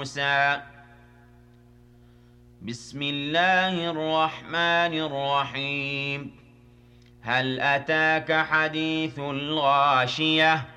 موسى. بسم الله الرحمن الرحيم. هل أتاك حديث الغاشية